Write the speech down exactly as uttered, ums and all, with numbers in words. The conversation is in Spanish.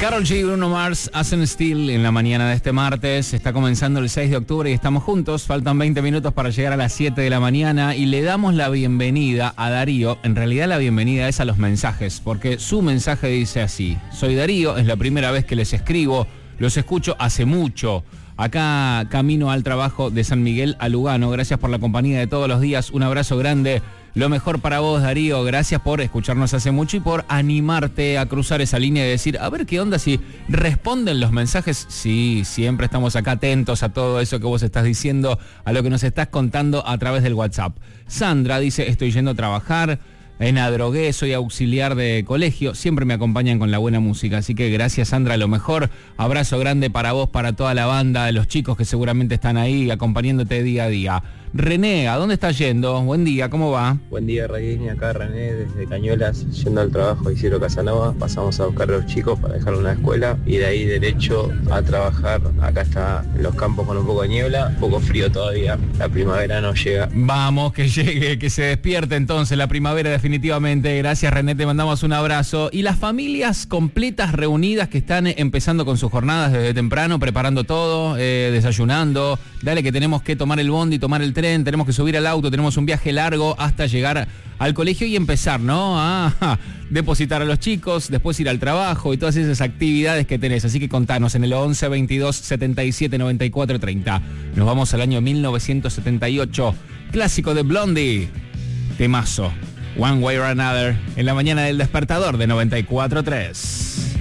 Karol G y Bruno Mars hacen Still en la mañana de este martes. Está comenzando el seis de octubre y estamos juntos. Faltan veinte minutos para llegar a las siete de la mañana y le damos la bienvenida a Darío. En realidad la bienvenida es a los mensajes, porque su mensaje dice así: soy Darío, es la primera vez que les escribo, los escucho hace mucho. Acá camino al trabajo de San Miguel a Lugano. Gracias por la compañía de todos los días. Un abrazo grande. Lo mejor para vos, Darío. Gracias por escucharnos hace mucho y por animarte a cruzar esa línea y decir, a ver qué onda si responden los mensajes. Sí, siempre estamos acá atentos a todo eso que vos estás diciendo, a lo que nos estás contando a través del WhatsApp. Sandra dice, estoy yendo a trabajar en Adrogué, soy auxiliar de colegio, siempre me acompañan con la buena música, así que gracias, Sandra, lo mejor. Abrazo grande para vos, para toda la banda, los chicos que seguramente están ahí acompañándote día a día. René, ¿a dónde estás yendo? Buen día, ¿cómo va? Buen día, Raguini, acá René desde Cañuelas, yendo al trabajo de Isidro Casanova. Pasamos a buscar a los chicos para dejarlos en la escuela y de ahí derecho a trabajar. Acá está en los campos con un poco de niebla, un poco frío todavía, la primavera no llega. Vamos, que llegue, que se despierte entonces la primavera definitivamente. Gracias, René, te mandamos un abrazo. Y las familias completas reunidas que están empezando con sus jornadas desde temprano, preparando todo, eh, desayunando. Dale que tenemos que tomar el bondi, tomar el tren, tenemos que subir al auto, tenemos un viaje largo hasta llegar al colegio y empezar, ¿no? A, a depositar a los chicos, después ir al trabajo y todas esas actividades que tenés. Así que contanos en el once, veintidós, setenta y siete, noventa y cuatro, treinta. Nos vamos al año mil novecientos setenta y ocho. Clásico de Blondie. Temazo. One Way or Another. En la mañana del despertador de noventa y cuatro punto tres.